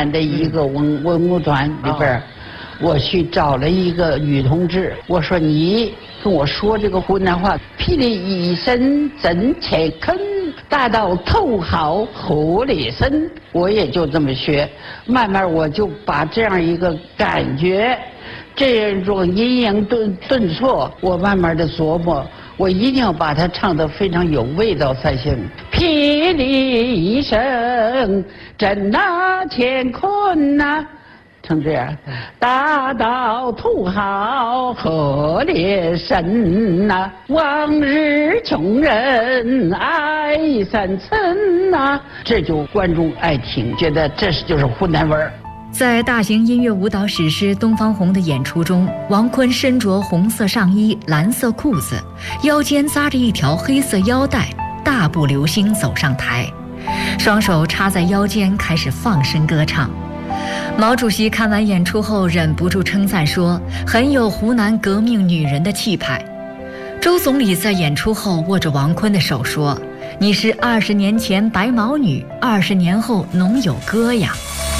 南的一个文物团里边，我去找了一个女同志，我说你跟我说这个湖南话，霹雳一声震切坑，大到头好河里深，我也就这么学，慢慢我就把这样一个感觉，这种阴阳顿挫，我慢慢的琢磨，我一定要把它唱得非常有味道才行。霹雳一声震那乾坤呐，成这样，大到土豪河里深呐，往日穷人爱三层呐，这就观众爱听，觉得这就是湖南味儿。 在大型音乐舞蹈史诗《东方红》的演出中，王坤身着红色上衣、蓝色裤子，腰间扎着一条黑色腰带，大步流星走上台，双手插在腰间，开始放声歌唱。毛主席看完演出后忍不住称赞说，很有湖南革命女人的气派。周总理在演出后握着王坤的手说，你是20年前白毛女，20年后侬有歌呀。